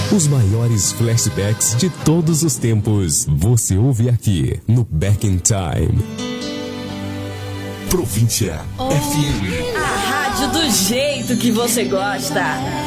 Os maiores flashbacks de todos os tempos. Você ouve aqui no Back in Time. Província FM. A rádio do jeito que você gosta.